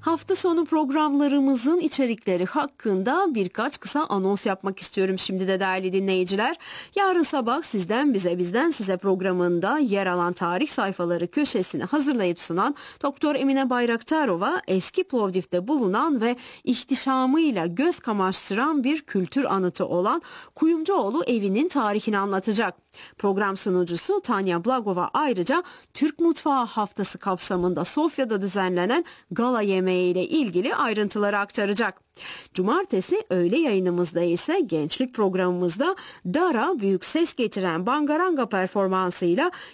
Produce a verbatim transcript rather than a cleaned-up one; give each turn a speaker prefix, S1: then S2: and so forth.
S1: Hafta sonu programlarımızın içerikleri hakkında birkaç kısa anons yapmak istiyorum şimdi de değerli dinleyiciler. Yarın sabah Sizden Bize Bizden Size programında yer alan tarih sayfaları köşesini hazırlayıp sunan Doktor Emine Bayraktarova eski Plovdiv'de bulunan ve ihtişamıyla göz kamaştıran bir kültür anıtı olan Kuyumcuoğlu evinin tarihini anlatacak. Program sunucusu Tanya Blagova ayrıca Türk Mutfağı Haftası kapsamında Sofya'da düzenlenen gala yemeği ile ilgili ayrıntıları aktaracak. Cumartesi öğle yayınımızda ise gençlik programımızda Dara büyük ses getiren Bangaranga performansıyla